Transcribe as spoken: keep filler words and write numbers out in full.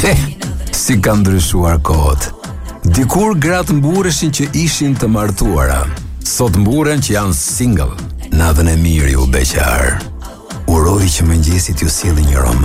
Eh, si kanë ndryshuar kohët. Dikur gratë mbureshin që ishin të martuara. Sot mburen që janë single. Natën e mirë ju beqar. Uroj që mëngjesit ju sjellë një roman